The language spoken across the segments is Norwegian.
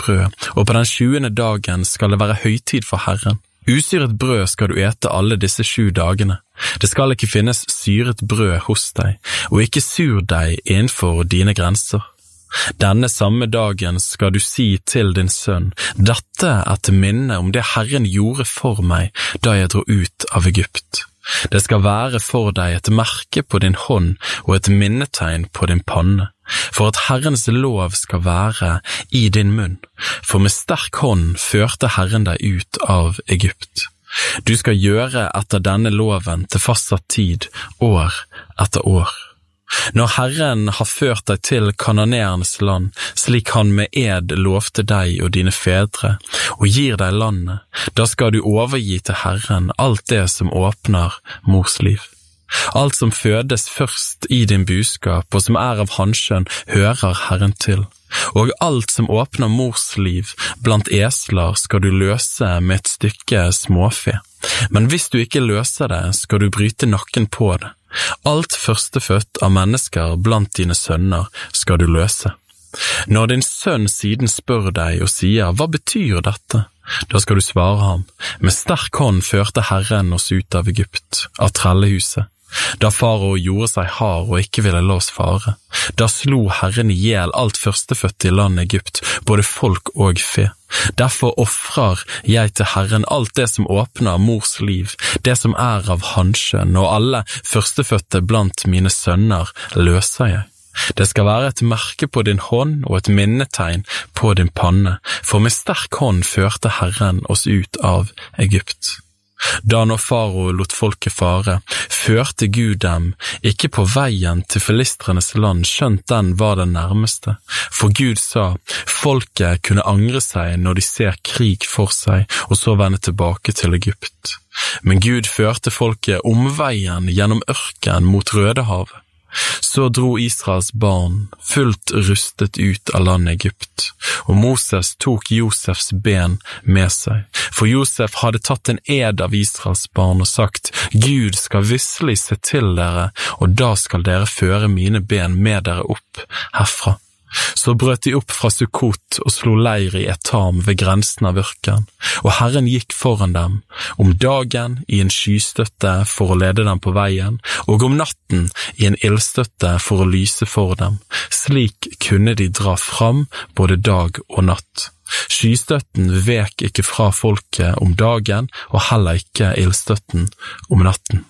brød, og på den 20. dagen skal det være høytid for Herren. Usyret brød skal du ete alle disse 7 dagene. Det skal ikke finnes syret brød hos deg, og ikke surdeig innenfor dine grenser. Denne samme dagen skal du si til din sønn, dette er til minne om det Herren gjorde for meg da jeg dro ut av Egypt. Det skal være for deg et merke på din hånd og et minnetegn på din panne, for at Herrens lov skal være i din munn, for med sterk hånd førte Herren deg ut av Egypt. Du skal gjøre etter denne loven til fastsatt tid, år etter år. Når Herren har ført deg til kananeernes land, slik han med ed lovte deg og dine fedre, og gir deg landet, da skal du overgi til Herren alt det som åpner mors liv. Alt som fødes først i din buskap, og som er av hanskjønn, hører Herren til. Og alt som åpner mors liv blant esler skal du løse med et stykke småfe. Men hvis du ikke løser det, skal du bryte nakken på det. Alt førstefødt av mennesker blant dine sønner skal du løse. Når din sønn siden spør deg og sier, hva betyr dette? Da skal du svare ham, med sterk hånd førte Herren oss ut av Egypt, av trellehuset. Da farao gjorde seg hard og ikke ville la oss fare. Da slo Herren ihjel alt førstefødt i landet Egypt, både folk og fe. Derfor offrer jeg til Herren alt det som åpner mors liv, det som er av hanskjønn, og alle førstefødte blant mine sønner løser jeg. Det skal være et merke på din hånd og et minnetegn på din panne, for med sterk hånd førte Herren oss ut av Egypt. Da når farao lot folket fare, førte Gud dem ikke på veien til filistrenes land, skjønt den var den nærmeste. For Gud sa, folket kunne angre seg når de ser krig for seg, og så vende tilbake til Egypt. Men Gud førte folket omveien gjennom ørken mot Rødehavet. Så dro Israels barn fullt rustet ut av landet Egypt, og Moses tok Josefs ben med seg, for Josef hadde tatt en ed av Israels barn og sagt, Gud skal visselig se til dere, og da skal dere føre mine ben med dere opp herfra. Så brøt de opp fra Sukkot og slo leir i Etam ved grensen av ørken, og Herren gikk foran dem, om dagen i en skystøtte for å lede dem på veien, og om natten i en ildstøtte for å lyse for dem. Slik kunne de dra fram både dag og natt. Skystøtten vek ikke fra folket om dagen, og heller ikke ildstøtten om natten.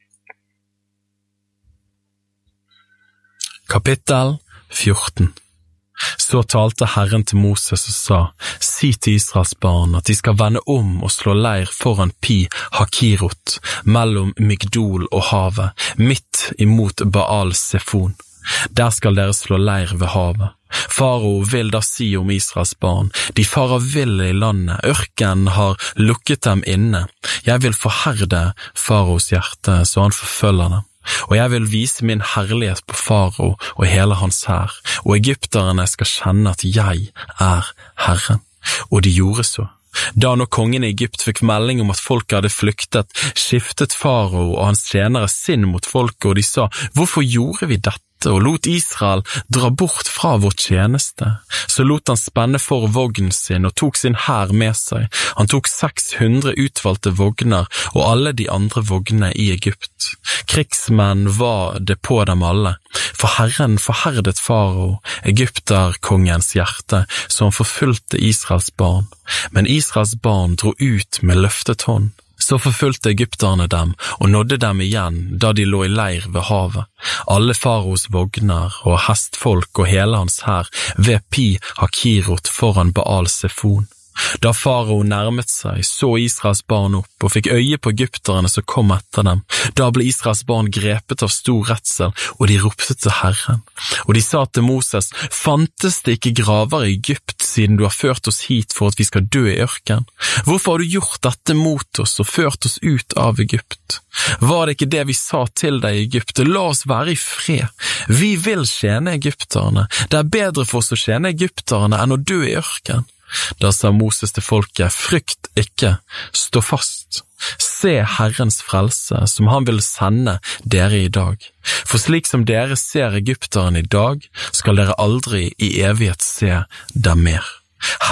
Kapittel 14. Så talte Herren til Moses og sa, si til Israels barn at de skal vende om og slå leir foran Pi Hakirot, mellom Migdol og havet, midt imot Baal Sefon. Der skal dere slå leir ved havet. Farao vil da si om Israels barn, de farer vill i landet, ørken har lukket dem inne. Jeg vil forherde faraos hjerte, så han forfølger dem. Og jeg vil vise min herlighet på farao og hele hans hær, og egypterne skal kjenne at jeg er Herren. Og de gjorde så. Da når kongen i Egypt fikk melding om at folket hadde flyktet, skiftet farao og hans tjenere sinn mot folket, og de sa, hvorfor gjorde vi dette? Og lot Israel dra bort fra vår tjeneste. Så lot han spenne for vognen sin og tok sin hær med seg. Han tok 600 utvalgte vogner og alle de andre vognene i Egypt. Krigsmenn var det på dem alle, for Herren forherdet farao, egypterkongens hjerte, så han forfulgte Israels barn. Men Israels barn dro ut med løftet hånd. Så forfulgte egypterne dem og nådde dem igjen da de lå i leir ved havet. Alle faraos vogner og hestfolk og hele hans hær ved Pi Hakirot foran Baal Sefon. Da farao nærmet seg, så Israels barn opp og fikk øye på egypterne som kom etter dem. Da ble Israels barn grepet av stor redsel, og de ropte til Herren. Og de sa til Moses, fantes det ikke graver i Egypt siden du har ført oss hit for at vi skal dø i ørken? Hvorfor har du gjort dette mot oss og ført oss ut av Egypt? Var det ikke det vi sa til deg i Egypt? La oss være i fred. Vi vil tjene egypterne. Det er bedre for oss å tjene egypterne enn å dø i ørken. Da sa Moses til folket, frykt ikke, stå fast. Se Herrens frelse, som han vil sende dere i dag. For slik som dere ser egypterne i dag, skal dere aldri i evighet se dem mer.